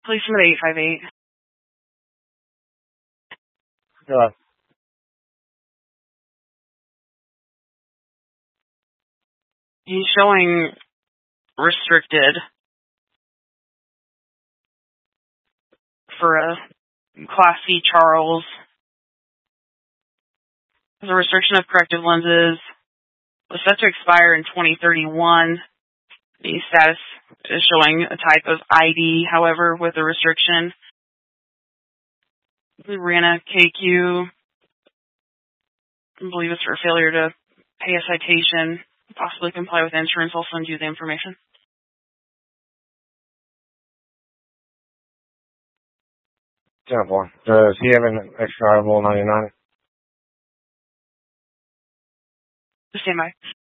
Police from 858. Go ahead. He's showing restricted for a Class C Charles. The restriction of corrective lenses was set to expire in 2031. The status is showing a type of ID, however, with a restriction. We ran a KQ, I believe it's for failure to pay a citation, possibly comply with insurance. I'll send you the information. Does he have an extra drivable 99? Stand by.